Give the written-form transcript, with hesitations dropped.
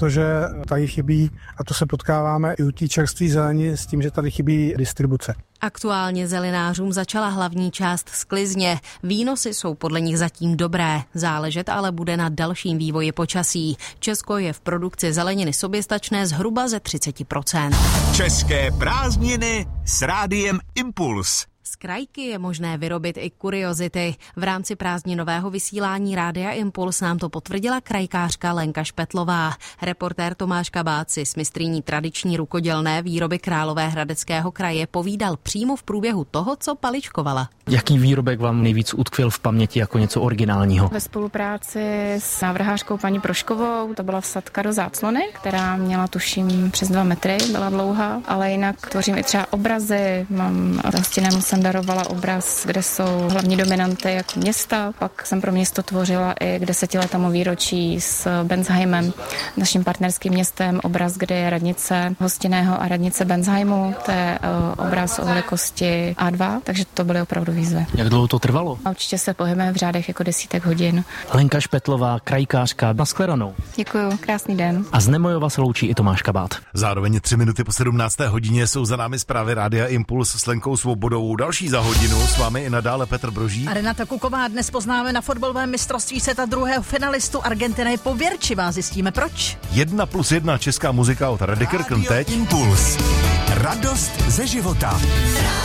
protože tady chybí, a to se potkáváme i u té čerstvé zelení, s tím, že tady chybí distribuce. Aktuálně zelenářům začala hlavní část sklizně. Výnosy jsou podle nich zatím dobré, záležet ale bude na dalším vývoji počasí. Česko je v produkci zeleniny soběstačné zhruba ze 30%. České prázdniny s Rádiem Impuls. Z krajky je možné vyrobit i kuriozity. V rámci prázdninového vysílání Rádia Impuls nám to potvrdila krajkářka Lenka Špetlová. Reportér Tomáš Kabát si s mistryní tradiční rukodělné výroby Královéhradeckého kraje povídal přímo v průběhu toho, co paličkovala. Jaký výrobek vám nejvíc utkvěl v paměti jako něco originálního? Ve spolupráci s návrhářkou paní Proškovou, to byla vsadka do záclony, která měla tuším přes 2 metry, byla dlouhá, ale jinak tvořím i třeba obrazy, mám hostinnému jsem darovala obraz, kde jsou hlavní dominanty jako města, pak jsem pro město tvořila i k 10letému výročí s Bensheimem, naším partnerským městem, obraz, kde je radnice hostinného a radnice Bensheimu, to je obraz o velikosti A2, takže to byly opravdu výzvy. Jak dlouho to trvalo? A určitě se pohybujeme v řádech jako desítek hodin. Lenka Špetlová, krajkářka, nashledanou. Děkuju, krásný den. A z Nemojova se loučí i Tomáš Kabát. Zároveň 3 minuty po 17. hodině jsou za námi zprávy Rádia Impuls s Lenkou Svobodou. Další za hodinu s vámi i nadále Petr Broží. A Renata Kuková. Dnes poznáme na fotbalovém mistrovství světa druhého finalistu. Argentina je pověrčivá, zjistíme proč. 1+1 česká muzika od Rady Krkn teď. Impuls. Radost ze života.